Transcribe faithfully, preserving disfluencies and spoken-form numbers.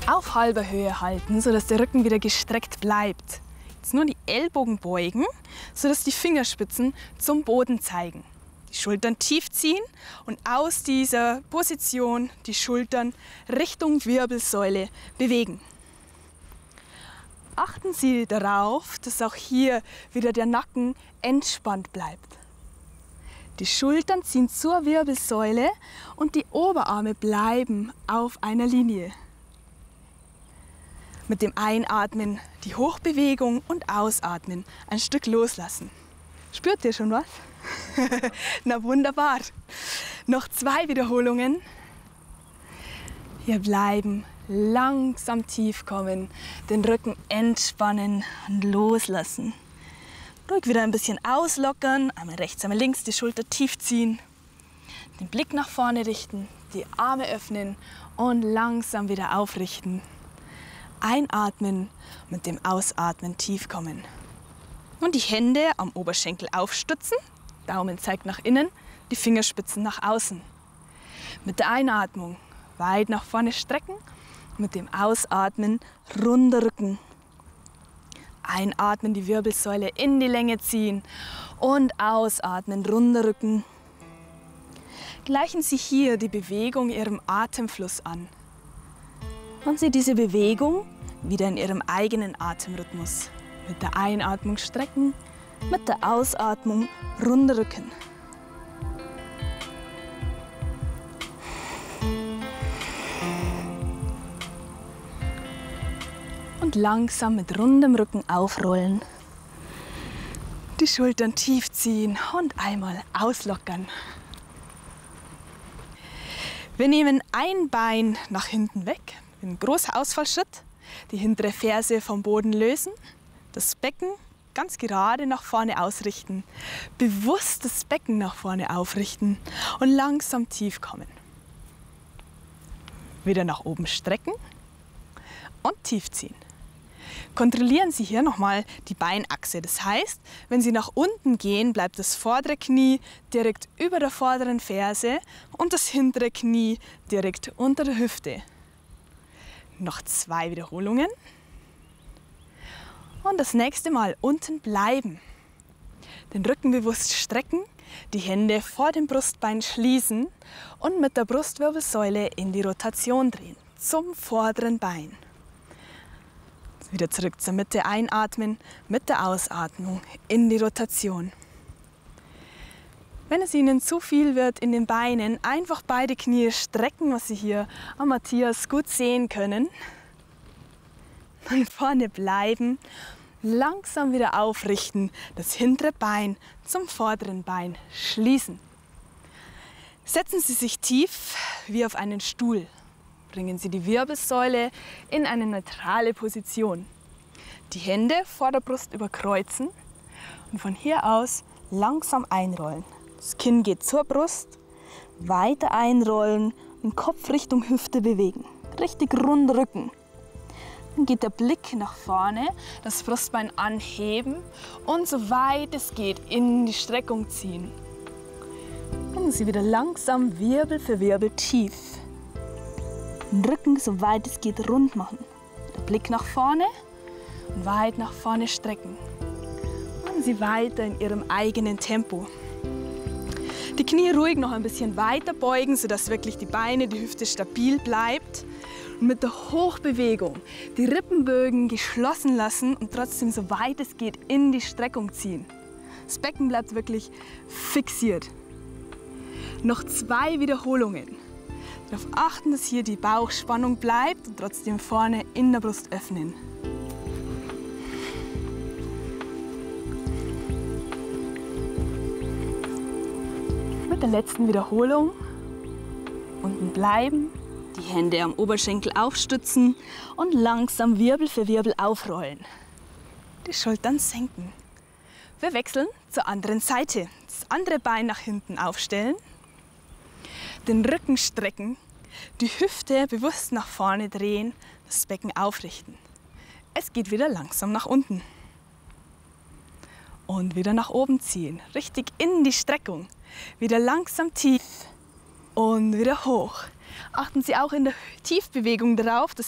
Auf halber Höhe halten, sodass der Rücken wieder gestreckt bleibt. Jetzt nur die Ellbogen beugen, sodass die Fingerspitzen zum Boden zeigen. Die Schultern tief ziehen und aus dieser Position die Schultern Richtung Wirbelsäule bewegen. Achten Sie darauf, dass auch hier wieder der Nacken entspannt bleibt. Die Schultern ziehen zur Wirbelsäule und die Oberarme bleiben auf einer Linie. Mit dem Einatmen die Hochbewegung und Ausatmen ein Stück loslassen. Spürt ihr schon was? Na wunderbar. Noch zwei Wiederholungen. Hier bleiben, langsam tief kommen, den Rücken entspannen und loslassen. Ruhig wieder ein bisschen auslockern, einmal rechts, einmal links, die Schulter tief ziehen. Den Blick nach vorne richten, die Arme öffnen und langsam wieder aufrichten. Einatmen, mit dem Ausatmen tief kommen. Und die Hände am Oberschenkel aufstützen, Daumen zeigt nach innen, die Fingerspitzen nach außen. Mit der Einatmung weit nach vorne strecken, mit dem Ausatmen runder Rücken. Einatmen, die Wirbelsäule in die Länge ziehen und ausatmen, runder Rücken. Gleichen Sie hier die Bewegung Ihrem Atemfluss an. Und Sie diese Bewegung wieder in Ihrem eigenen Atemrhythmus. Mit der Einatmung strecken, mit der Ausatmung runder Rücken. Und langsam mit rundem Rücken aufrollen. Die Schultern tief ziehen und einmal auslockern. Wir nehmen ein Bein nach hinten weg, ein großer Ausfallschritt, die hintere Ferse vom Boden lösen, das Becken ganz gerade nach vorne ausrichten, bewusst das Becken nach vorne aufrichten und langsam tief kommen. Wieder nach oben strecken und tief ziehen. Kontrollieren Sie hier nochmal die Beinachse. Das heißt, wenn Sie nach unten gehen, bleibt das vordere Knie direkt über der vorderen Ferse und das hintere Knie direkt unter der Hüfte. Noch zwei Wiederholungen. Und das nächste Mal unten bleiben. Den Rücken bewusst strecken, die Hände vor dem Brustbein schließen und mit der Brustwirbelsäule in die Rotation drehen, zum vorderen Bein. Wieder zurück zur Mitte einatmen, mit der Ausatmung in die Rotation. Wenn es Ihnen zu viel wird in den Beinen, einfach beide Knie strecken, was Sie hier am Matthias gut sehen können. Dann vorne bleiben, langsam wieder aufrichten, das hintere Bein zum vorderen Bein schließen. Setzen Sie sich tief wie auf einen Stuhl. Bringen Sie die Wirbelsäule in eine neutrale Position. Die Hände vor der Brust überkreuzen und von hier aus langsam einrollen. Das Kinn geht zur Brust, weiter einrollen und Kopf Richtung Hüfte bewegen. Richtig rund Rücken. Dann geht der Blick nach vorne, das Brustbein anheben und so weit es geht in die Streckung ziehen. Und Sie wieder langsam Wirbel für Wirbel tief. Den Rücken so weit es geht rund machen. Der Blick nach vorne und weit nach vorne strecken. Und Sie weiter in Ihrem eigenen Tempo. Die Knie ruhig noch ein bisschen weiter beugen, sodass wirklich die Beine, die Hüfte stabil bleibt. Und mit der Hochbewegung die Rippenbögen geschlossen lassen und trotzdem so weit es geht in die Streckung ziehen. Das Becken bleibt wirklich fixiert. Noch zwei Wiederholungen. Darauf achten, dass hier die Bauchspannung bleibt und trotzdem vorne in der Brust öffnen. Mit der letzten Wiederholung unten bleiben, die Hände am Oberschenkel aufstützen und langsam Wirbel für Wirbel aufrollen. Die Schultern senken. Wir wechseln zur anderen Seite. Das andere Bein nach hinten aufstellen. Den Rücken strecken, die Hüfte bewusst nach vorne drehen, das Becken aufrichten. Es geht wieder langsam nach unten. Und wieder nach oben ziehen, richtig in die Streckung. Wieder langsam tief und wieder hoch. Achten Sie auch in der Tiefbewegung darauf, dass